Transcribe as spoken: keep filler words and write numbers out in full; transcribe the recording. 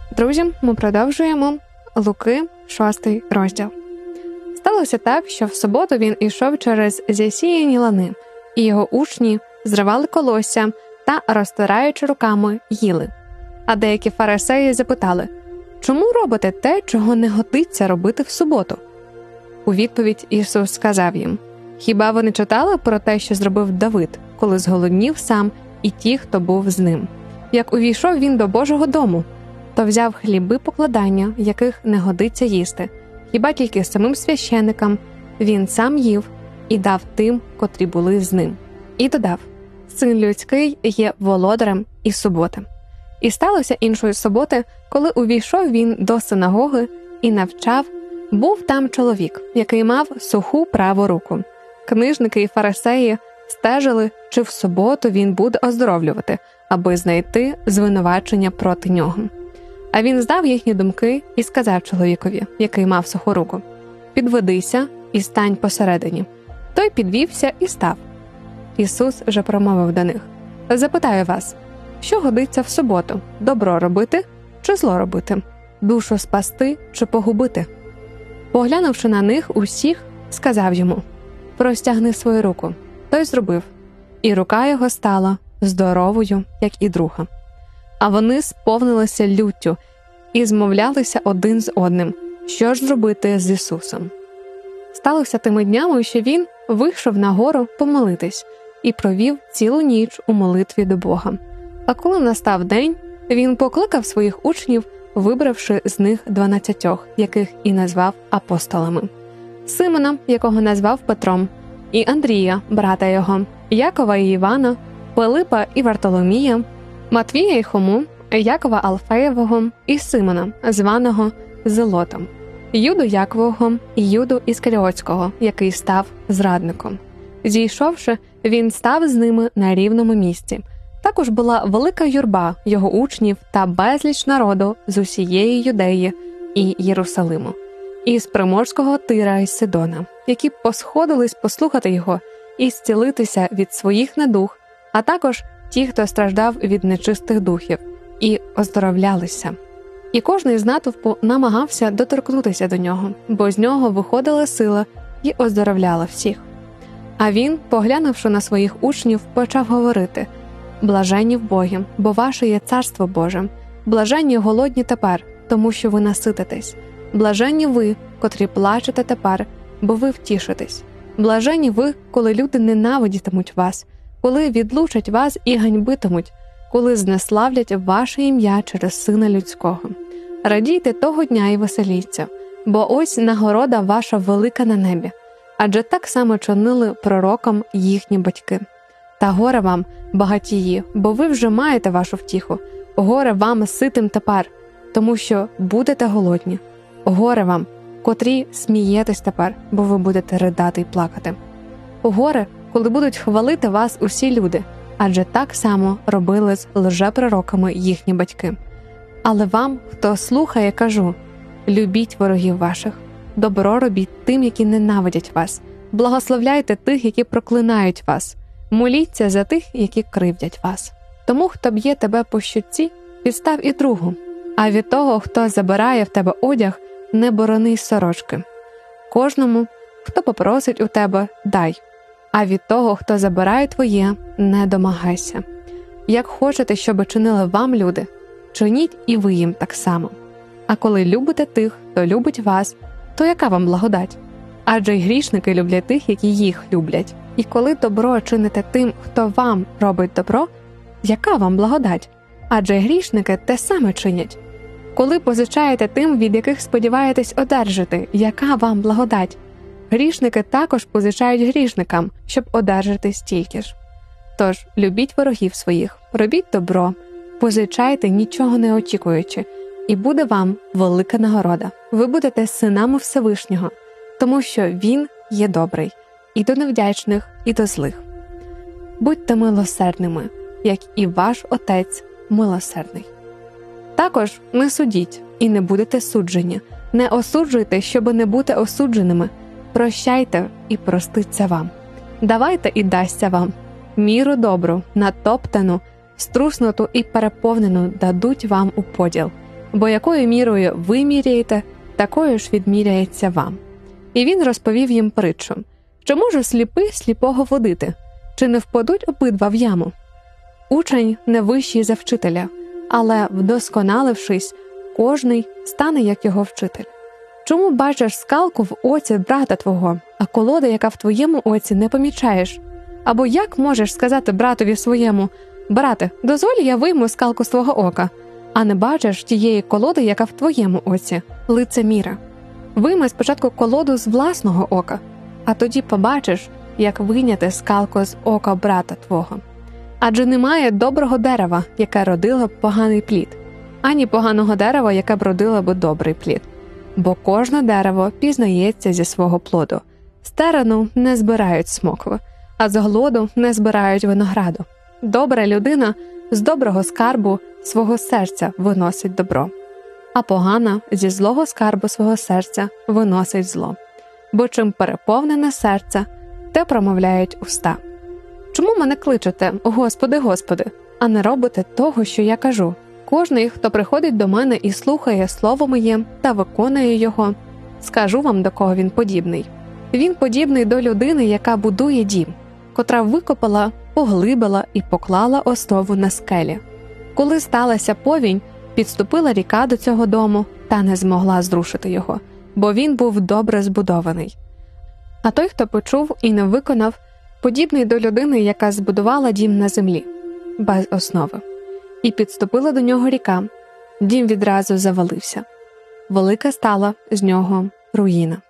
Друзі, ми продовжуємо Луки, шостий розділ. Сталося так, що в суботу він ішов через засіяні лани, і його учні зривали колосся та, розтираючи руками, їли. А деякі фарисеї запитали: «Чому робите те, чого не годиться робити в суботу?» У відповідь Ісус сказав їм: «Хіба ви не читали про те, що зробив Давид, коли зголоднів сам і ті, хто був з ним? Як увійшов він до Божого дому, то взяв хліби покладання, яких не годиться їсти, хіба тільки самим священикам, він сам їв і дав тим, котрі були з ним. І додав: Син людський є володарем і суботи. І сталося іншої суботи, коли увійшов він до синагоги і навчав, був там чоловік, який мав суху праву руку. Книжники і фарисеї стежили, чи в суботу він буде оздоровлювати, аби знайти звинувачення проти нього. А він знав їхні думки і сказав чоловікові, який мав суху руку: «Підведися і стань посередині». Той підвівся і став. Ісус же промовив до них: «Запитаю вас, що годиться в суботу? Добро робити чи зло робити? Душу спасти чи погубити?» Поглянувши на них усіх, сказав йому: «Простягни свою руку». Той зробив, і рука його стала здоровою, як і друга. А вони сповнилися люттю і змовлялися один з одним, що ж зробити з Ісусом. Сталося тими днями, що він вийшов на гору помолитись і провів цілу ніч у молитві до Бога. А коли настав день, він покликав своїх учнів, вибравши з них дванадцятьох, яких і назвав апостолами: Симона, якого назвав Петром, і Андрія, брата його, Якова і Івана, Пилипа і Вартоломія, Матвія і Хому, Якова Алфеєвого і Симона, званого Зелотом, Юду Якового і Юду Іскаріотського, який став зрадником. Зійшовши, він став з ними на рівному місці. Також була велика юрба його учнів та безліч народу з усієї Юдеї і Єрусалиму, і з приморського Тира і Сидона, які посходились послухати його і зцілитися від своїх недуг, а також ті, хто страждав від нечистих духів, і оздоровлялися. І кожний з натовпу намагався доторкнутися до нього, бо з нього виходила сила і оздоровляла всіх. А він, поглянувши на своїх учнів, почав говорити: «Блаженні вбогі, бо ваше є царство Боже. Блаженні голодні тепер, тому що ви насититесь. Блаженні ви, котрі плачете тепер, бо ви втішитесь. Блаженні ви, коли люди ненавидітимуть вас, коли відлучать вас і ганьбитимуть, коли знеславлять ваше ім'я через Сина Людського. Радійте того дня і веселіться, бо ось нагорода ваша велика на небі, адже так само чинили пророкам їхні батьки. Та горе вам, багатії, бо ви вже маєте вашу втіху. Горе вам ситим тепер, тому що будете голодні. Горе вам, котрі смієтесь тепер, бо ви будете ридати й плакати. Горе, коли будуть хвалити вас усі люди, адже так само робили з лжепророками їхні батьки. Але вам, хто слухає, кажу: любіть ворогів ваших, добро робіть тим, які ненавидять вас, благословляйте тих, які проклинають вас, моліться за тих, які кривдять вас. Тому, хто б'є тебе по щоці, підстав і другу, а від того, хто забирає в тебе одяг, не борони й сорочки. Кожному, хто попросить у тебе, дай, а від того, хто забирає твоє, не домагайся. Як хочете, щоб чинили вам люди, чиніть і ви їм так само. А коли любите тих, хто любить вас, то яка вам благодать? Адже й грішники люблять тих, які їх люблять. І коли добро чините тим, хто вам робить добро, яка вам благодать? Адже й грішники те саме чинять. Коли позичаєте тим, від яких сподіваєтесь одержати, яка вам благодать? Грішники також позичають грішникам, щоб одержати стільки ж. Тож, любіть ворогів своїх, робіть добро, позичайте, нічого не очікуючи, і буде вам велика нагорода. Ви будете синами Всевишнього, тому що Він є добрий, і до невдячних, і до злих. Будьте милосердними, як і ваш Отець милосердний. Також не судіть, і не будете суджені. Не осуджуйте, щоб не бути осудженими. Прощайте, і проститься вам. Давайте, і дасться вам. Міру добру, натоптану, струснуту і переповнену дадуть вам у поділ. бо якою мірою ви міряєте, такою ж відміряється вам. І він розповів їм притчу: чи може сліпий сліпого водити, чи не впадуть обидва в яму? Учень не вищий за вчителя, але, вдосконалившись, кожний стане як його вчитель. Чому бачиш скалку в оці брата твого, а колода, яка в твоєму оці, не помічаєш? Або як можеш сказати братові своєму: брате, дозволь, я вийму скалку з твого ока, а не бачиш тієї колоди, яка в твоєму оці? Лицеміра. Вийми спочатку колоду з власного ока, а тоді побачиш, як вийняти скалку з ока брата твого. Адже немає доброго дерева, яке родило б поганий плід, ані поганого дерева, яке б родило б добрий плід. Бо кожне дерево пізнається зі свого плоду. З терену не збирають смокви, а з глоду не збирають винограду. Добра людина з доброго скарбу свого серця виносить добро, а погана зі злого скарбу свого серця виносить зло. Бо чим переповнене серце, те промовляють уста. Чому мене кличете: Господи, Господи, а не робите того, що я кажу? Кожний, хто приходить до мене і слухає слово моє та виконує його, скажу вам, до кого він подібний. Він подібний до людини, яка будує дім, котра викопала, поглибила і поклала основу на скелі. Коли сталася повінь, підступила ріка до цього дому та не змогла зрушити його, бо він був добре збудований. А той, хто почув і не виконав, подібний до людини, яка збудувала дім на землі, без основи. І підступила до нього ріка, дім відразу завалився. Велика стала з нього руїна.